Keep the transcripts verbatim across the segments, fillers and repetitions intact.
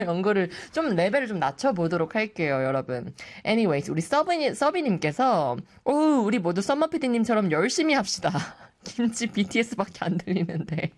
연구를 좀 레벨을 좀 낮춰보도록 할게요, 여러분. Anyways, 우리 서비, 서비님께서, 오, 우리 모두 썸머 피디님처럼 열심히 합시다. 김치 비티에스밖에 안 들리는데.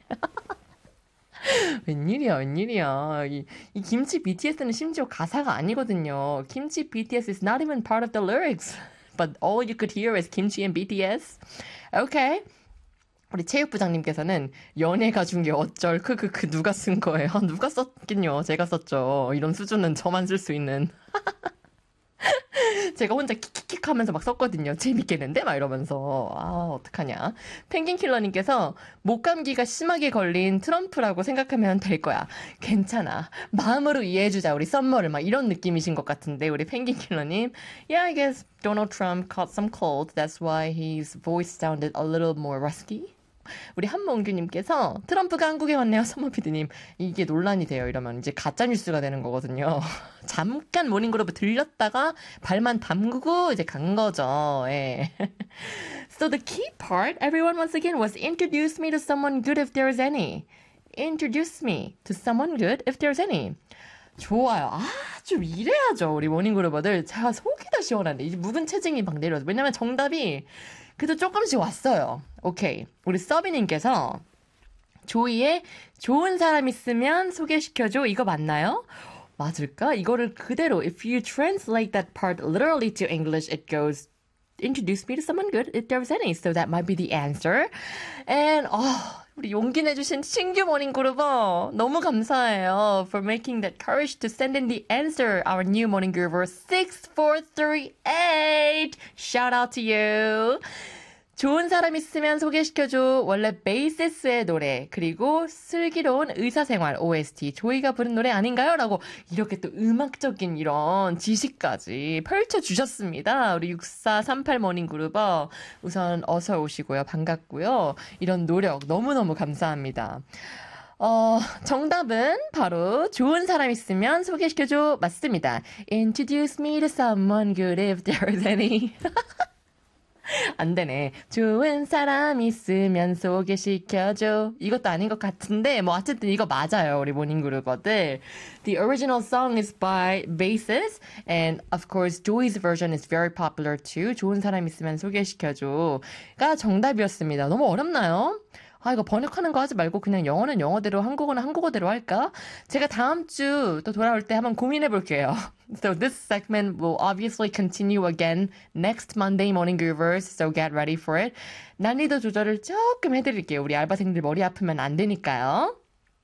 웬일이야, 웬일이야. 이, 이 김치 비티에스는 심지어 가사가 아니거든요. 김치 비티에스 is not even part of the lyrics. But all you could hear is 김치 and 비티에스. Okay. 우리 체육부장님께서는 연예가 중에 어쩔 크크크 누가 쓴 거예요? 누가 썼긴요. 제가 썼죠. 이런 수준은 저만 쓸 수 있는. 제가 혼자 킥킥킥 하면서 막 썼거든요. 재밌겠는데? 막 이러면서. 아, 어떡하냐. 펭귄킬러님께서 목감기가 심하게 걸린 트럼프라고 생각하면 될 거야. 괜찮아. 마음으로 이해해주자. 우리 썸머를 막 이런 느낌이신 것 같은데. 우리 펭귄킬러님. Yeah, I guess Donald Trump caught some cold. That's why his voice sounded a little more rusty. 우리 한몽규님께서 트럼프가 한국에 왔네요, 서머피디님. 이게 논란이 돼요. 이러면 이제 가짜뉴스가 되는 거거든요. 잠깐 모닝그룹을 들렸다가 발만 담그고 이제 간 거죠. 예. So the key part, everyone once again, was introduce me to someone good if there's any. Introduce me to someone good if there's any. 좋아요. 아, 좀 이래야죠. 우리 모닝그룹어들. 제가 속이 다 시원한데. 이제 묵은 체증이 막 내려서. 왜냐면 정답이 그래도 조금씩 왔어요. 오케이. 우리 서비님께서 조이의 좋은 사람 있으면 소개시켜줘. 이거 맞나요? 맞을까? 이거를 그대로 if you translate that part literally to English, it goes introduce me to someone good if there's any. So that might be the answer. And oh, 우리 용기 내주신 신규 모닝그룹어 너무 감사해요. For making that courage to send in the answer. Our new 모닝그룹어 six four three eight. Shout out to you. 좋은 사람 있으면 소개시켜줘. 원래 베이시스의 노래 그리고 슬기로운 의사생활 오에스티 조이가 부른 노래 아닌가요? 라고 이렇게 또 음악적인 이런 지식까지 펼쳐주셨습니다. 우리 육사삼팔 모닝그룹어 우선 어서 오시고요. 반갑고요. 이런 노력 너무너무 감사합니다. 어, 정답은 바로 좋은 사람 있으면 소개시켜줘 맞습니다. Introduce me to someone good if there's any. 안 되네. 좋은 사람 있으면 소개시켜줘. 이것도 아닌 것 같은데 뭐 어쨌든 이거 맞아요. 우리 모닝그룹어들. The original song is by Basis and of course Joey's version is very popular too. 좋은 사람 있으면 소개시켜줘가 정답이었습니다. 너무 어렵나요? 아, 이거 번역하는 거 하지 말고 그냥 영어는 영어대로 한국어는 한국어대로 할까? 제가 다음 주 또 돌아올 때 한번 고민해 볼게요. So this segment will obviously continue again next Monday morning groovers. So get ready for it. 난이도 조절을 조금 해드릴게요. 우리 알바생들 머리 아프면 안 되니까요.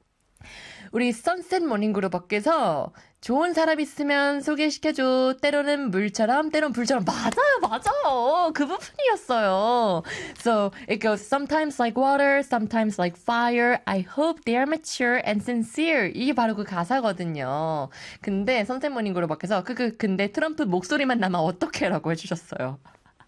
우리 선셋 모닝그룹업께서 좋은 사람 있으면 소개시켜줘. 때로는 물처럼 때로는 불처럼. 맞아요, 맞아요. 그 부분이었어요. So it goes sometimes like water, sometimes like fire. I hope they are mature and sincere. 이게 바로 그 가사거든요. 근데 선셋 모닝그룹업께서 그, 그, 근데 트럼프 목소리만 나면 어떡해? 라고 해주셨어요.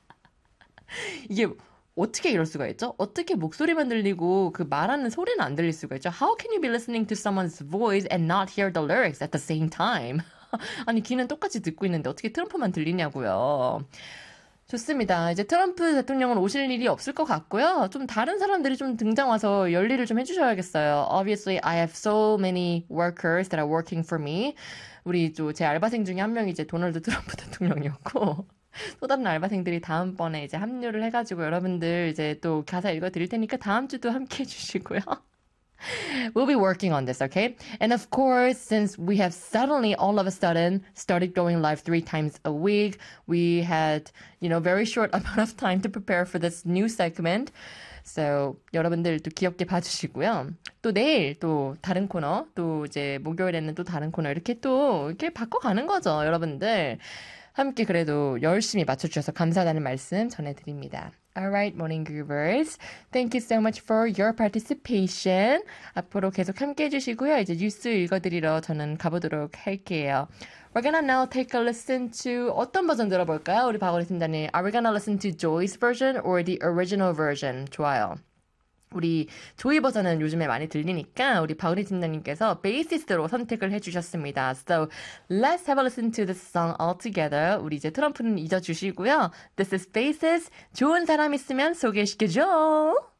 이게 어떻게 이럴 수가 있죠? 어떻게 목소리만 들리고 그 말하는 소리는 안 들릴 수가 있죠? How can you be listening to someone's voice and not hear the lyrics at the same time? 아니 귀는 똑같이 듣고 있는데 어떻게 트럼프만 들리냐고요. 좋습니다. 이제 트럼프 대통령은 오실 일이 없을 것 같고요. 좀 다른 사람들이 좀 등장 와서 열일을 좀 해주셔야겠어요. Obviously, I have so many workers that are working for me. 우리 제 알바생 중에 한 명이 이제 도널드 트럼프 대통령이었고 또 다른 알바생들이 다음번에 이제 합류를 해가지고 여러분들 이제 또 가사 읽어드릴 테니까 다음 주도 함께 해주시고요. We'll be working on this, okay? And of course, since we have suddenly, all of a sudden, started going live three times a week, we had, you know, very short amount of time to prepare for this new segment. So, 여러분들 또 귀엽게 봐주시고요. 또 내일 또 다른 코너, 또 이제 목요일에는 또 다른 코너 이렇게 또 이렇게 바꿔가는 거죠, 여러분들. 함께 그래도 열심히 맞춰주셔서 감사하다는 말씀 전해드립니다. Alright, morning groovers. Thank you so much for your participation. 앞으로 계속 함께 해주시고요. 이제 뉴스 읽어드리러 저는 가보도록 할게요. We're gonna now take a listen to 어떤 버전 들어볼까요? 우리 박원희 팀장님. Are we gonna listen to Joy's version or the original version? 좋아요. 우리 조이 버전은 요즘에 많이 들리니까 우리 바우리 팀장님께서 베이시스로 선택을 해주셨습니다. So let's have a listen to this song all together. 우리 이제 트럼프는 잊어주시고요. This is Basis. 좋은 사람 있으면 소개시켜줘.